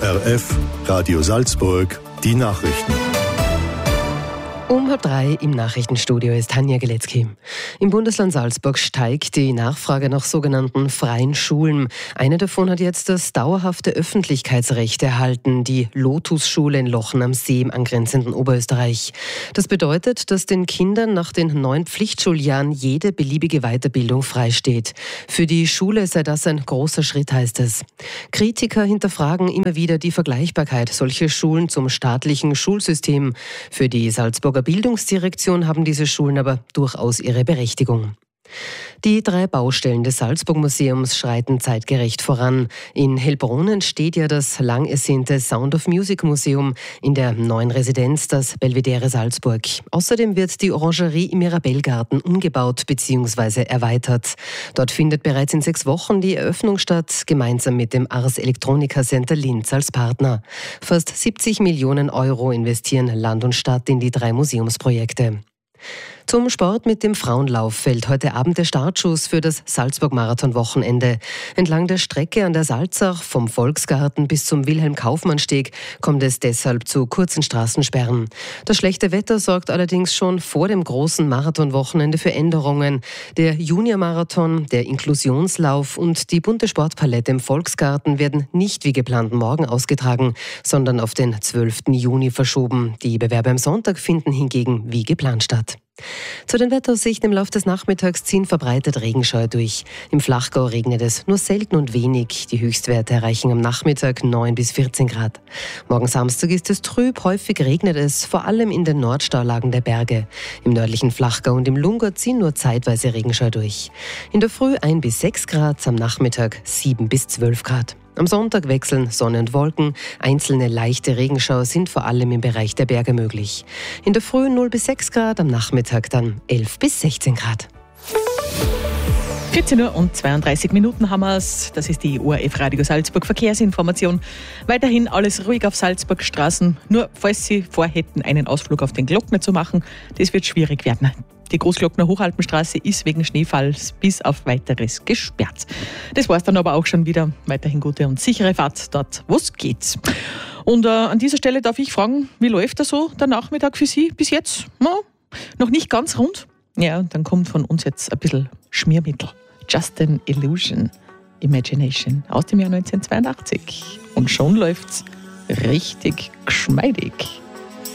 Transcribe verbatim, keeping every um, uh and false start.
R F, Radio Salzburg, die Nachrichten. Um halb drei im Nachrichtenstudio ist Tanja Geletzky. Im Bundesland Salzburg steigt die Nachfrage nach sogenannten freien Schulen. Eine davon hat jetzt das dauerhafte Öffentlichkeitsrecht erhalten, die Lotusschule in Lochen am See im angrenzenden Oberösterreich. Das bedeutet, dass den Kindern nach den neuen Pflichtschuljahren jede beliebige Weiterbildung freisteht. Für die Schule sei das ein großer Schritt, heißt es. Kritiker hinterfragen immer wieder die Vergleichbarkeit solcher Schulen zum staatlichen Schulsystem. Für die Salzburger Bildungsdirektion haben diese Schulen aber durchaus ihre Berechtigung. Die drei Baustellen des Salzburg-Museums schreiten zeitgerecht voran. In Heilbronn steht ja das lang ersehnte Sound of Music Museum, in der neuen Residenz das Belvedere Salzburg. Außerdem wird die Orangerie im Mirabellgarten umgebaut bzw. erweitert. Dort findet bereits in sechs Wochen die Eröffnung statt, gemeinsam mit dem Ars Electronica Center Linz als Partner. Fast siebzig Millionen Euro investieren Land und Stadt in die drei Museumsprojekte. Zum Sport mit dem Frauenlauf fällt heute Abend der Startschuss für das Salzburg-Marathon-Wochenende. Entlang der Strecke an der Salzach vom Volksgarten bis zum Wilhelm-Kaufmann-Steg kommt es deshalb zu kurzen Straßensperren. Das schlechte Wetter sorgt allerdings schon vor dem großen Marathonwochenende für Änderungen. Der Junior-Marathon, der Inklusionslauf und die bunte Sportpalette im Volksgarten werden nicht wie geplant morgen ausgetragen, sondern auf den zwölften Juni verschoben. Die Bewerbe am Sonntag finden hingegen wie geplant statt. Zu den Wetteraussichten: im Laufe des Nachmittags ziehen verbreitet Regenschauer durch. Im Flachgau regnet es nur selten und wenig. Die Höchstwerte erreichen am Nachmittag neun bis vierzehn Grad. Morgen Samstag ist es trüb, häufig regnet es, vor allem in den Nordstaulagen der Berge. Im nördlichen Flachgau und im Lungau ziehen nur zeitweise Regenschauer durch. In der Früh ein bis sechs Grad, am Nachmittag sieben bis zwölf Grad. Am Sonntag wechseln Sonne und Wolken. Einzelne leichte Regenschauer sind vor allem im Bereich der Berge möglich. In der Früh null bis sechs Grad, am Nachmittag dann elf bis sechzehn Grad. vierzehn Uhr und zweiunddreißig Minuten haben wir es. Das ist die O R F Radio Salzburg Verkehrsinformation. Weiterhin alles ruhig auf Salzburg Straßen. Nur falls Sie vorhätten, einen Ausflug auf den Glockner zu machen, das wird schwierig werden. Die Großglockner Hochalpenstraße ist wegen Schneefalls bis auf Weiteres gesperrt. Das war's dann aber auch schon wieder. Weiterhin gute und sichere Fahrt dort, wo es geht. Und äh, an dieser Stelle darf ich fragen, wie läuft da so der Nachmittag für Sie bis jetzt? No, noch nicht ganz rund? Ja, dann kommt von uns jetzt ein bisschen Schmiermittel. Just an Illusion, Imagination aus dem Jahr neunzehnhundertzweiundachtzig. Und schon läuft's richtig geschmeidig.